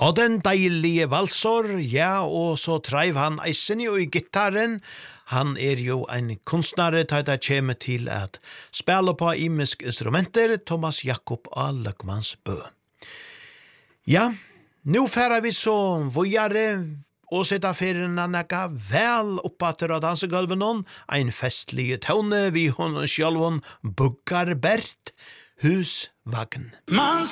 Og den deilige valsor, ja, og så treiv han eisen jo i gitaren. Han jo en kunstnare, da det kommer til at spille på imisk instrumenter, Thomas Jakob A. Løkmansbø. Ja, nå færer vi så vågjare, og sette ferien nekka vel oppater av dansegulven noen, en festlige tone vi hon sjølvån Buggar Bert, Husvagn. Man